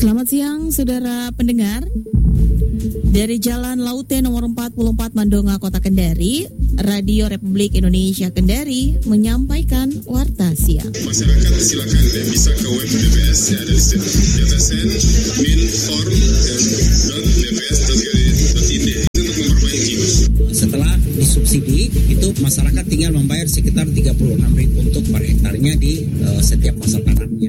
Selamat siang, saudara pendengar. Dari Jalan Laute nomor 44 Mandonga, Kota Kendari, Radio Republik Indonesia Kendari menyampaikan Warta Siang. Masyarakat silakan bisa ke web DPS yang ada di situ. jatsen.min.form.dps.go.id untuk memperbaiki. Setelah disubsidi, itu masyarakat tinggal membayar sekitar 36.000 untuk per hektarnya di setiap masa tanamnya.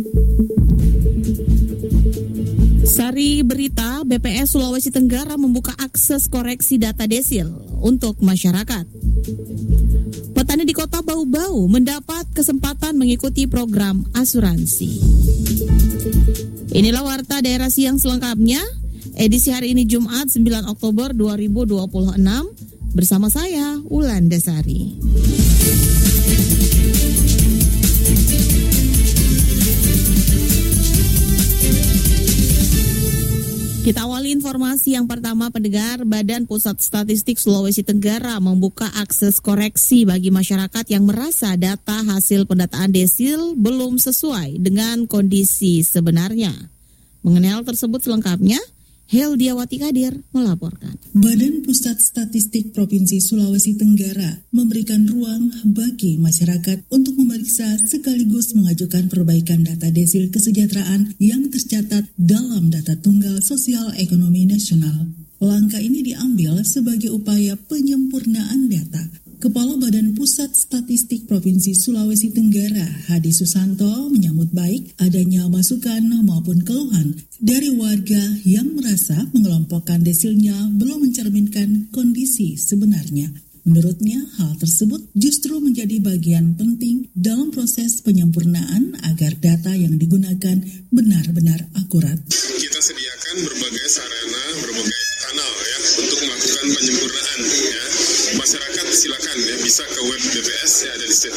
Sari berita, BPS Sulawesi Tenggara membuka akses koreksi data desil untuk masyarakat. Petani di Kota Bau-Bau mendapat kesempatan mengikuti program asuransi. Inilah Warta Daerah Siang selengkapnya, edisi hari ini Jumat 9 Oktober 2026, bersama saya, Ulan Desari. Kita awali informasi yang pertama, pendengar. Badan Pusat Statistik Sulawesi Tenggara membuka akses koreksi bagi masyarakat yang merasa data hasil pendataan desil belum sesuai dengan kondisi sebenarnya. Mengenai hal tersebut selengkapnya, Heldiawati Kadir melaporkan. Badan Pusat Statistik Provinsi Sulawesi Tenggara memberikan ruang bagi masyarakat untuk memeriksa sekaligus mengajukan perbaikan data desil kesejahteraan yang tercatat dalam data tunggal sosial ekonomi nasional. Langkah ini diambil sebagai upaya penyempurnaan data. Kepala Badan Pusat Statistik Provinsi Sulawesi Tenggara, Hadi Susanto, menyambut baik adanya masukan maupun keluhan dari warga yang merasa mengelompokkan desilnya belum mencerminkan kondisi sebenarnya. Menurutnya, hal tersebut justru menjadi bagian penting dalam proses penyempurnaan agar data yang digunakan benar-benar akurat. Kita sediakan berbagai sarana, berbagai kanal ya untuk melakukan penyempurnaan ya. Masyarakat silakan ya bisa ke web DPS yang ada di situ.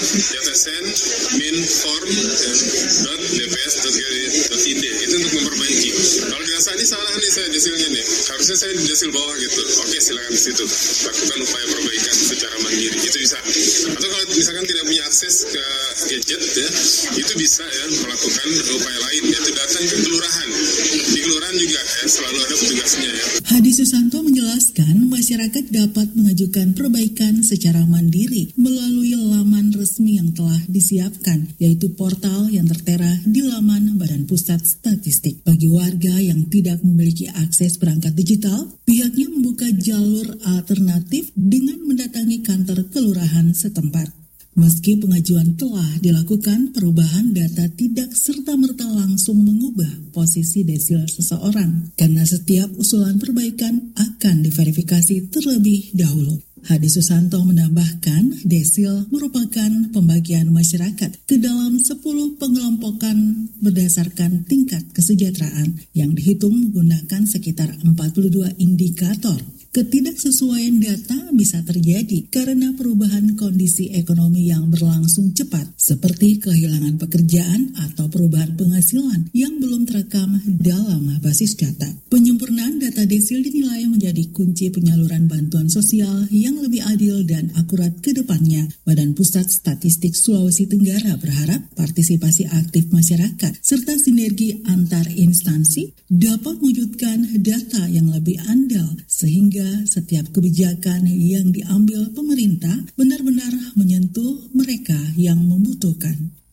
jatsen.min.form.dps.go.id itu untuk memperbaiki. Kalau dirasa ini salah nih saya desilnya nih, harusnya saya di desil bawah gitu. Oke, silakan di situ lakukan upaya perbaikan secara mandiri, itu bisa. Atau kalau misalkan tidak punya akses ke gadget ya, itu bisa ya melakukan upaya lain, yaitu datang ke kelurahan. Di kelurahan juga ya selalu ada petugasnya ya. Hadi Susanto menjelaskan masyarakat dapat mengajukan perbaikan secara mandiri melalui laman resmi yang telah disiapkan, yaitu portal yang tertera di laman Badan Pusat Statistik. Bagi warga yang tidak memiliki akses perangkat digital, pihaknya membuka jalur alternatif dengan mendatangi kantor kelurahan setempat. Meski pengajuan telah dilakukan, perubahan data tidak serta-merta langsung mengubah posisi desil seseorang, karena setiap usulan perbaikan akan diverifikasi terlebih dahulu. Hadi Susanto menambahkan, desil merupakan pembagian masyarakat ke dalam 10 pengelompokan berdasarkan tingkat kesejahteraan yang dihitung menggunakan sekitar 42 indikator. Ketidaksesuaian data bisa terjadi karena perubahan kondisi ekonomi yang berlangsung cepat, seperti kehilangan pekerjaan atau perubahan penghasilan yang belum terekam dalam basis data. Penyempurnaan data desil dinilai menjadi kunci penyaluran bantuan sosial yang lebih adil dan akurat ke depannya. Badan Pusat Statistik Sulawesi Tenggara berharap partisipasi aktif masyarakat serta sinergi antar instansi dapat mewujudkan data yang lebih andal sehingga setiap kebijakan yang diambil pemerintah benar-benar menyentuh mereka yang membutuhkan.